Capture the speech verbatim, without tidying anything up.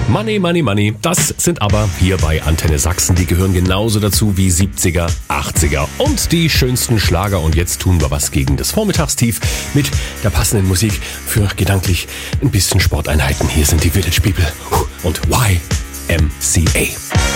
Money, Money, Money. Das sind aber hier bei Antenne Sachsen. Die gehören genauso dazu wie siebziger, achtziger und die schönsten Schlager. Und jetzt tun wir was gegen das Vormittagstief mit der passenden Musik für gedanklich ein bisschen Sporteinheiten. Hier sind die Village People und Y M C A.